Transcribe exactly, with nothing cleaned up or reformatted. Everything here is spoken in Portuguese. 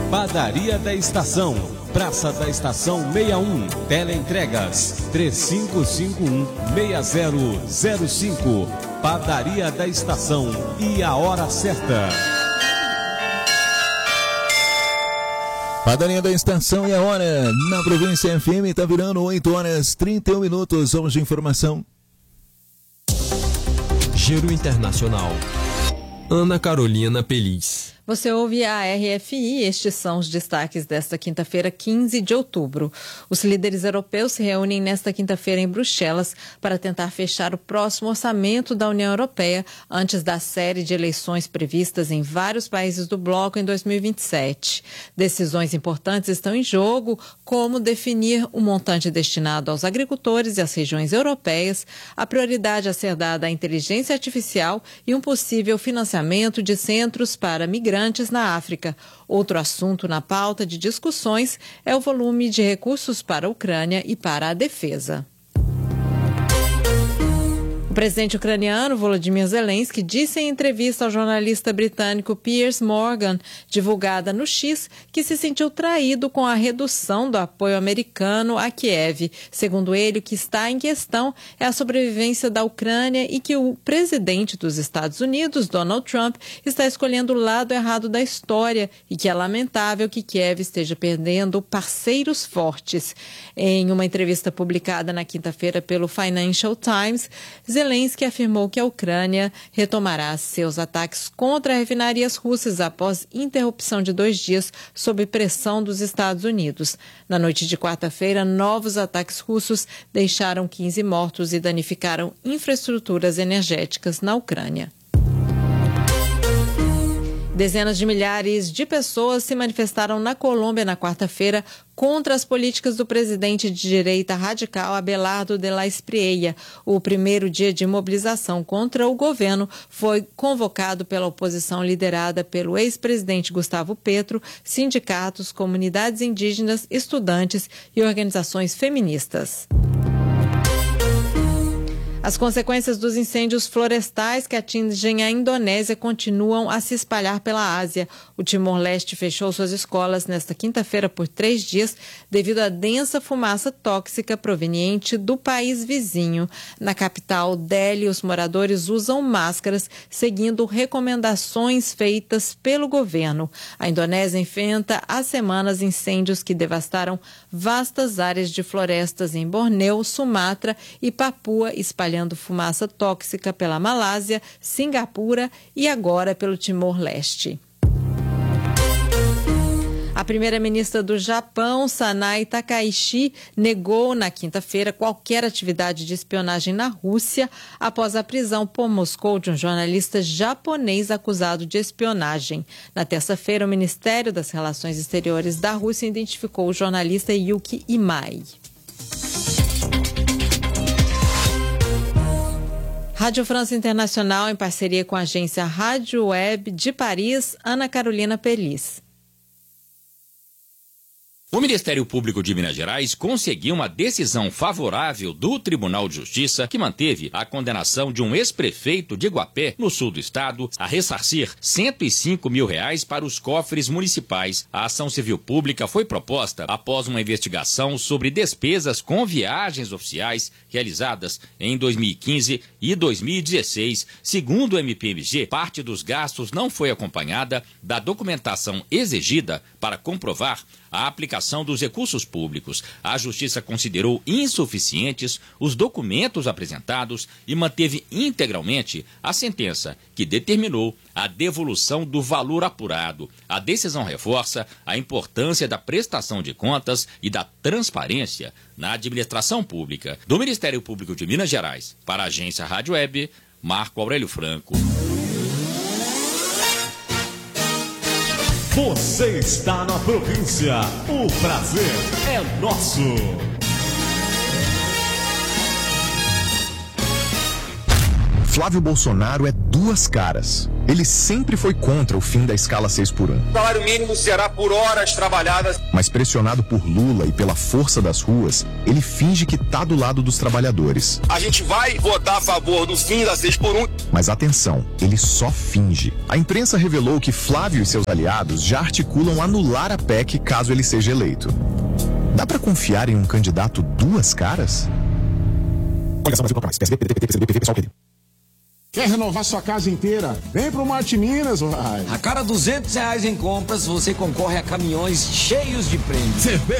Padaria da Estação, Praça da Estação sessenta e um, Teleentregas três cinco cinco um, seis zero zero cinco. Padaria da Estação e a hora certa. Padaria da Estação e a hora na Província F M está virando oito horas e trinta e um minutos. Vamos de informação. Giro Internacional. Ana Carolina Peliz. Você ouve a R F I, estes são os destaques desta quinta-feira, quinze de outubro. Os líderes europeus se reúnem nesta quinta-feira em Bruxelas para tentar fechar o próximo orçamento da União Europeia antes da série de eleições previstas em vários países do bloco em dois mil e vinte e sete. Decisões importantes estão em jogo, como definir o montante destinado aos agricultores e às regiões europeias, a prioridade a ser dada à inteligência artificial e um possível financiamento de centros para migrantes na África. Outro assunto na pauta de discussões é o volume de recursos para a Ucrânia e para a defesa. O presidente ucraniano Volodymyr Zelensky disse em entrevista ao jornalista britânico Piers Morgan, divulgada no X, que se sentiu traído com a redução do apoio americano a Kiev. Segundo ele, o que está em questão é a sobrevivência da Ucrânia e que o presidente dos Estados Unidos, Donald Trump, está escolhendo o lado errado da história e que é lamentável que Kiev esteja perdendo parceiros fortes. Em uma entrevista publicada na quinta-feira pelo Financial Times, Zelensky afirmou que a Ucrânia retomará seus ataques contra refinarias russas após interrupção de dois dias sob pressão dos Estados Unidos. Na noite de quarta-feira, novos ataques russos deixaram quinze mortos e danificaram infraestruturas energéticas na Ucrânia. Dezenas de milhares de pessoas se manifestaram na Colômbia na quarta-feira contra as políticas do presidente de direita radical Abelardo de la Espriella. O primeiro dia de mobilização contra o governo foi convocado pela oposição liderada pelo ex-presidente Gustavo Petro, sindicatos, comunidades indígenas, estudantes e organizações feministas. As consequências dos incêndios florestais que atingem a Indonésia continuam a se espalhar pela Ásia. O Timor-Leste fechou suas escolas nesta quinta-feira por três dias devido à densa fumaça tóxica proveniente do país vizinho. Na capital, Delhi, os moradores usam máscaras, seguindo recomendações feitas pelo governo. A Indonésia enfrenta há semanas incêndios que devastaram vastas áreas de florestas em Bornéu, Sumatra e Papua, espalhando espalhando fumaça tóxica pela Malásia, Singapura e agora pelo Timor-Leste. A primeira-ministra do Japão, Sanae Takaichi, negou na quinta-feira qualquer atividade de espionagem na Rússia após a prisão por Moscou de um jornalista japonês acusado de espionagem. Na terça-feira, o Ministério das Relações Exteriores da Rússia identificou o jornalista Yuki Imai. Rádio França Internacional, em parceria com a agência Rádio Web de Paris, Ana Carolina Peliz. O Ministério Público de Minas Gerais conseguiu uma decisão favorável do Tribunal de Justiça que manteve a condenação de um ex-prefeito de Iguapé, no sul do estado, a ressarcir cento e cinco mil reais para os cofres municipais. A ação civil pública foi proposta após uma investigação sobre despesas com viagens oficiais realizadas em dois mil e quinze e dois mil e dezesseis. Segundo o M P M G, parte dos gastos não foi acompanhada da documentação exigida para comprovar a aplicação dos recursos públicos. A Justiça considerou insuficientes os documentos apresentados e manteve integralmente a sentença que determinou a devolução do valor apurado. A decisão reforça a importância da prestação de contas e da transparência na administração pública. Do Ministério Público de Minas Gerais, para a agência Rádio Web, Marco Aurélio Franco. Você está na província. O prazer é nosso. Flávio Bolsonaro é duas caras. Ele sempre foi contra o fim da escala seis por um. O salário mínimo será por horas trabalhadas. Mas pressionado por Lula e pela força das ruas, ele finge que tá do lado dos trabalhadores. A gente vai votar a favor do fim da seis por um. Mas atenção, ele só finge. A imprensa revelou que Flávio e seus aliados já articulam anular a P E C caso ele seja eleito. Dá pra confiar em um candidato duas caras? Coligação Brasil Contra Mais, P S D, P D T, P T, P C D, P V, pessoal, P D. Quer renovar sua casa inteira? Vem pro Marte Minas, vai. A cada duzentos reais em compras, você concorre a caminhões cheios de prêmios. Você vê